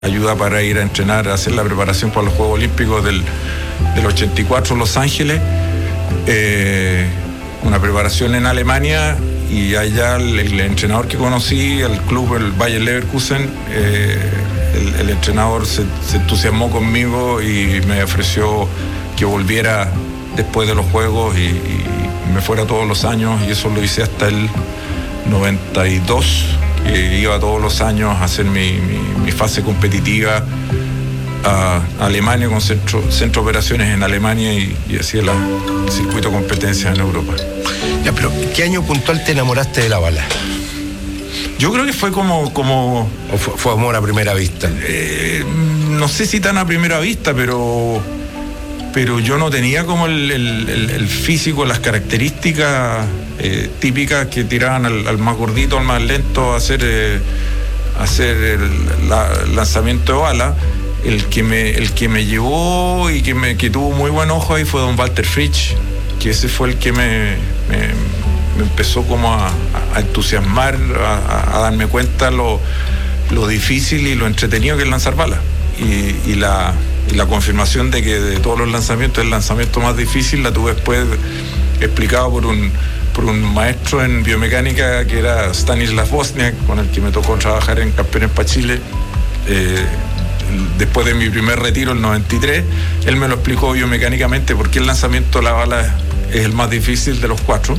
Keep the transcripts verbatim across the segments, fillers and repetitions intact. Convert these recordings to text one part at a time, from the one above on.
ayuda para ir a entrenar, a hacer la preparación para los Juegos Olímpicos del, del ochenta y cuatro en Los Ángeles, eh, una preparación en Alemania, y allá el, el entrenador que conocí, el club, el Bayer Leverkusen, eh, el, el entrenador se, se entusiasmó conmigo y me ofreció que volviera después de los Juegos y, y me fuera todos los años, y eso lo hice hasta el noventa y dos. Que iba todos los años a hacer mi, mi, mi fase competitiva a Alemania, con centro, centro de operaciones en Alemania, y, y hacía la, el circuito de competencias en Europa. Ya, pero ¿qué año puntual te enamoraste de la bala? Yo creo que fue como... como ¿O fue, fue amor a primera vista? Eh, no sé si tan a primera vista, pero... pero yo no tenía como el, el, el, el físico, las características eh, típicas que tiraban al, al más gordito, al más lento a hacer, eh, a hacer el la, lanzamiento de bala. El que me, el que me llevó y que, me, que tuvo muy buen ojo ahí fue don Walter Fritsch, que ese fue el que me, me, me empezó como a, a entusiasmar, a, a darme cuenta lo, lo difícil y lo entretenido que es lanzar balas. Y, y la... y la confirmación de que de todos los lanzamientos el lanzamiento más difícil la tuve después explicado por un por un maestro en biomecánica que era Stanislav Wozniak, con el que me tocó trabajar en Campeones para Chile. Eh, después de mi primer retiro, el noventa y tres, él me lo explicó biomecánicamente por qué el lanzamiento de la bala es el más difícil de los cuatro,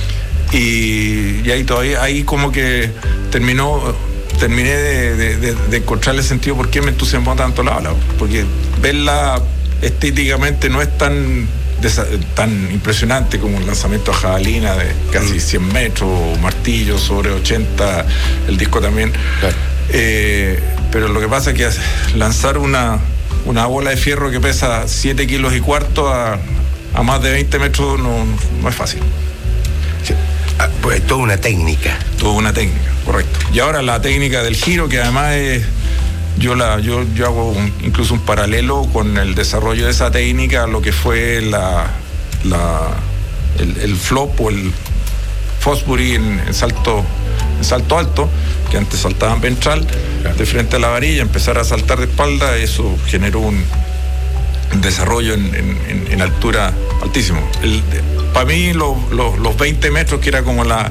y, y ahí todavía ahí como que terminó terminé de, de, de, de encontrarle sentido por qué me entusiasmó tanto la bala, porque verla estéticamente no es tan, tan impresionante como un lanzamiento a jabalina de casi cien metros, martillo sobre ochenta, el disco también. Claro. Eh, pero lo que pasa es que lanzar una, una bola de fierro que pesa siete kilos y cuarto a, a más de veinte metros no, no es fácil. Sí. Ah, pues toda una técnica. Toda una técnica, correcto. Y ahora la técnica del giro, que además es, yo la yo, yo hago un, incluso un paralelo con el desarrollo de esa técnica, lo que fue la, la el, el flop o el Fosbury en, en salto en salto alto, que antes saltaban ventral, claro, de frente a la varilla, empezar a saltar de espalda. Eso generó un, un desarrollo en, en, en altura altísimo. El, para mí lo, lo, los veinte metros, que era como la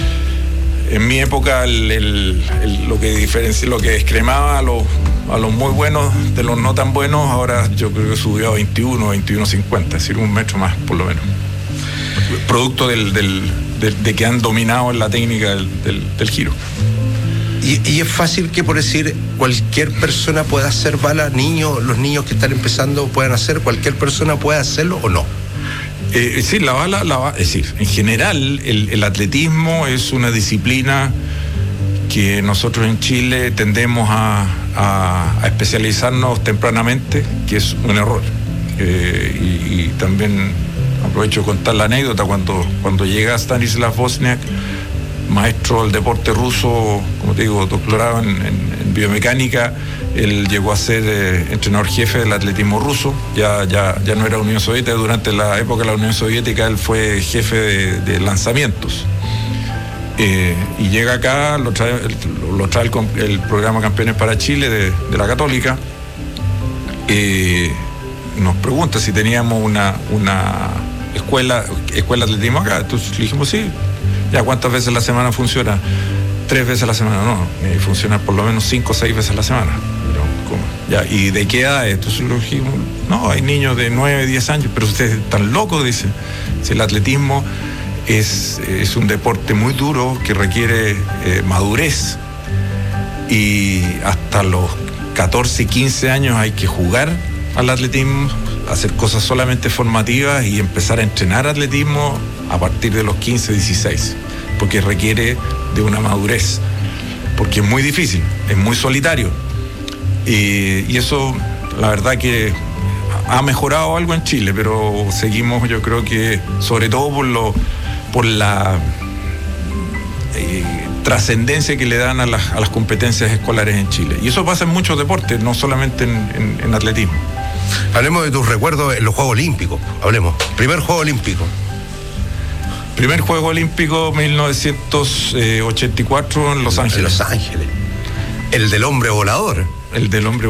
en mi época el, el, el, lo que diferencia, lo que descremaba a los, a los muy buenos de los no tan buenos, ahora yo creo que subió a veintiuno, veintiuno cincuenta, es decir, un metro más por lo menos, producto del, del, de, de que han dominado en la técnica del, del, del giro. Y, y es fácil que, por decir, cualquier persona pueda hacer bala, niños, los niños que están empezando puedan hacer, cualquier persona puede hacerlo o no. Eh, sí, la bala, la, es decir, en general el, el atletismo es una disciplina que nosotros en Chile tendemos a, a, a especializarnos tempranamente, que es un error. Eh, y, y también aprovecho de contar la anécdota, cuando, cuando llega Stanislav Wozniak, maestro del deporte ruso, como te digo, doctorado en, en, en biomecánica. Él llegó a ser eh, entrenador jefe del atletismo ruso, ya, ya, ya no era Unión Soviética. Durante la época de la Unión Soviética él fue jefe de, de lanzamientos. Eh, y llega acá, lo trae, lo trae el, el programa Campeones para Chile de, de la Católica. Eh, nos pregunta si teníamos una, una escuela, escuela de atletismo acá. Entonces le dijimos sí. ¿Ya cuántas veces a la semana funciona? Tres veces a la semana, no, eh, funciona por lo menos cinco o seis veces a la semana. Pero, ¿cómo? Ya, ¿y de qué edad? Entonces lo dijimos, no, hay niños de nueve, diez años, pero ustedes están locos, dice. Si el atletismo es, es un deporte muy duro que requiere eh, madurez, y hasta los catorce, quince años hay que jugar al atletismo, hacer cosas solamente formativas y empezar a entrenar atletismo a partir de los quince, dieciséis, porque requiere de una madurez, porque es muy difícil, es muy solitario, y, y eso la verdad que ha mejorado algo en Chile, pero seguimos, yo creo que sobre todo por lo por la eh, trascendencia que le dan a las, a las competencias escolares en Chile, y eso pasa en muchos deportes, no solamente en, en, en atletismo. Hablemos de tus recuerdos en los Juegos Olímpicos. Hablemos. Primer Juego Olímpico. Primer Juego Olímpico, mil novecientos ochenta y cuatro, en Los Ángeles. En Los Ángeles. El del hombre volador. el del hombre